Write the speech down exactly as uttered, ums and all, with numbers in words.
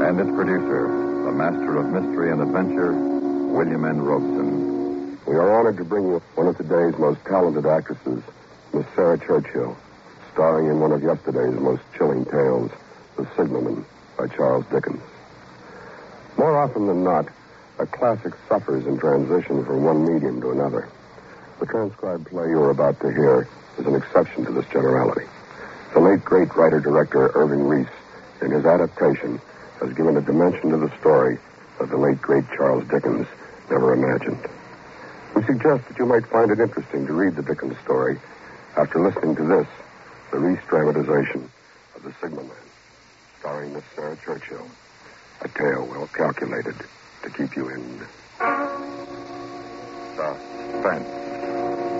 And its producer, the master of mystery and adventure, William N. Robson. We are honored to bring you one of today's most talented actresses, Miss Sarah Churchill, starring in one of yesterday's most chilling tales, The Signalman, by Charles Dickens. More often than not, a classic suffers in transition from one medium to another. The transcribed play you are about to hear is an exception to this generality. The late great writer-director Irving Reese, in his adaptation, has given a dimension to the story that the late great Charles Dickens never imagined. We suggest that you might find it interesting to read the Dickens story after listening to this, the Reese dramatization of The Signalman, starring Miss Sarah Churchill, a tale well calculated to keep you in suspense.